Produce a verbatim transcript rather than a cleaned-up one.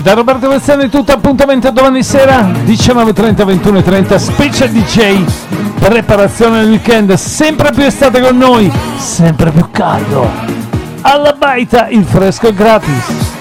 Da Roberto Vezzani tutto, appuntamento domani sera diciannove e trenta, ventuno e trenta, Special D J, preparazione del weekend, sempre più estate con noi, sempre più caldo. Alla baita, il fresco è gratis.